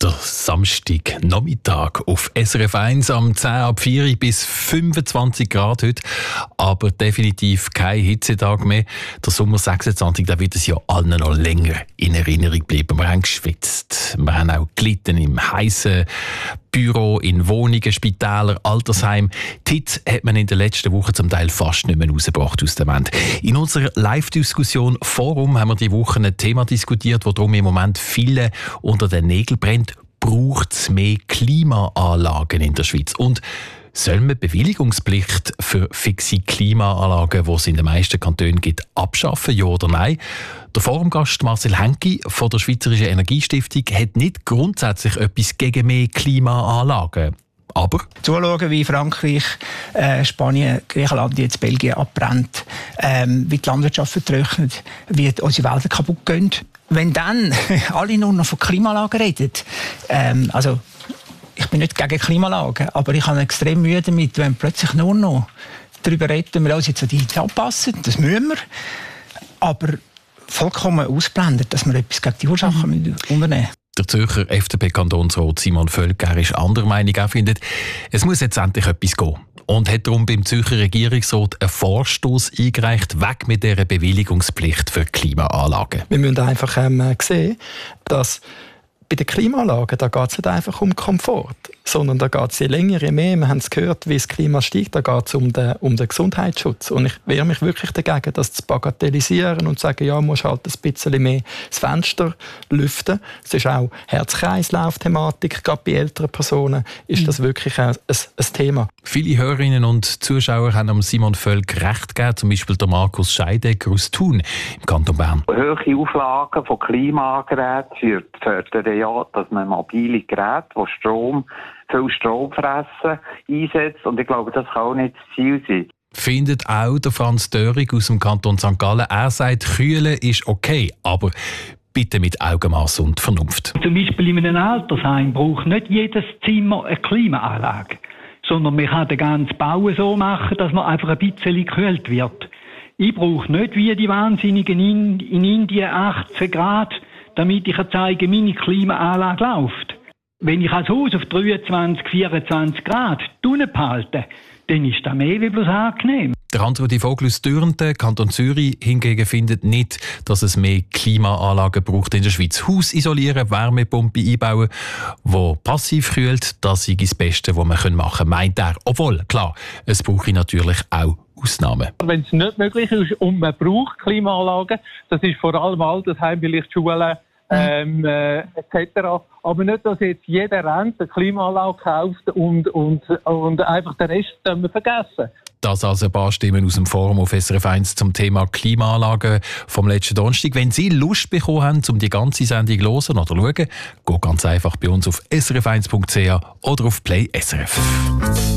Der Samstagnachmittag auf SRF 1 am 10 ab 4 bis 25 Grad heute. Aber definitiv kein Hitzetag mehr. Der Sommer 26, da wird es ja allen noch länger in Erinnerung bleiben. Wir haben geschwitzt, wir haben auch gelitten im heißen Büro, in Wohnungen, Spitälern, Altersheimen. Die Hitze hat man in den letzten Wochen zum Teil fast nicht mehr rausgebracht aus der Wand. In unserer Live-Diskussion Forum haben wir die Woche ein Thema diskutiert, das darum im Moment viele unter den Nägeln brennt. Braucht es mehr Klimaanlagen in der Schweiz? Und soll man Bewilligungspflicht für fixe Klimaanlagen, die es in den meisten Kantonen gibt, abschaffen, ja oder nein? Der Forumgast Marcel Henki von der Schweizerischen Energiestiftung hat nicht grundsätzlich etwas gegen mehr Klimaanlagen. Aber zuschauen, wie Frankreich, Spanien, Griechenland, jetzt Belgien abbrennt, wie die Landwirtschaft vertrocknet, wie unsere Wälder kaputt gehen. Wenn dann alle nur noch von Klimaanlagen reden, also ich bin nicht gegen Klimaanlagen, aber ich habe extrem Mühe damit, wenn plötzlich nur noch darüber reden, wir uns jetzt an die Hitze anpassen, das müssen wir, aber vollkommen ausblenden, dass wir etwas gegen die Ursachen unternehmen müssen. Der Zürcher FDP-Kantonsrat Simon Völker ist anderer Meinung. Er findet, es muss jetzt endlich etwas gehen. Und hat darum beim Zürcher Regierungsrat einen Vorstoß eingereicht, weg mit dieser Bewilligungspflicht für Klimaanlagen. Wir müssen einfach sehen, dass bei den Klimaanlagen da geht es nicht einfach um Komfort, sondern da geht es je länger, je mehr. Wir haben es gehört, wie das Klima steigt, da geht es um den Gesundheitsschutz. Und ich wehre mich wirklich dagegen, das zu bagatellisieren und zu sagen, ja, musst halt ein bisschen mehr das Fenster lüften. Es ist auch Herz-Kreislauf-Thematik, gerade bei älteren Personen ist das wirklich ein Thema. Viele Hörerinnen und Zuschauer haben Simon Völk recht gegeben, zum Beispiel der Markus Scheidegger aus Thun im Kanton Bern. Hohe Auflagen von Klimageräten fördern ja, dass man mobile Geräte, die viel Strom fressen, einsetzt. Und ich glaube, das kann auch nicht das Ziel sein. Findet auch der Franz Dörig aus dem Kanton St. Gallen. Er sagt, Kühlen ist okay, aber bitte mit Augenmaß und Vernunft. Zum Beispiel in einem Altersheim braucht nicht jedes Zimmer eine Klimaanlage, sondern man kann den ganzen Bau so machen, dass man einfach ein bisschen gekühlt wird. Ich brauche nicht wie die Wahnsinnigen in Indien 18 Grad, damit ich zeige, meine Klimaanlage läuft. Wenn ich als Haus auf 23, 24 Grad unten behalte, dann ist das mehr wie bloß angenehm. Der Hans-Rudi Vogel aus Dürnten, Kanton Zürich, hingegen findet nicht, dass es mehr Klimaanlagen braucht in der Schweiz. Haus isolieren, Wärmepumpe einbauen, die passiv kühlt, das ist das Beste, was man machen kann, meint er. Obwohl, klar, es brauche natürlich auch Ausnahmen. Wenn es nicht möglich ist und man braucht Klimaanlagen, das ist vor allem Altersheim, vielleicht Schulen, etc. Aber nicht, dass jetzt jeder Rent eine Klimaanlage kauft und einfach den Rest vergessen. Das also ein paar Stimmen aus dem Forum auf SRF 1 zum Thema Klimaanlagen vom letzten Donnerstag. Wenn Sie Lust bekommen haben, um die ganze Sendung zu hören oder zu schauen, geht ganz einfach bei uns auf srf1.ch oder auf Play SRF.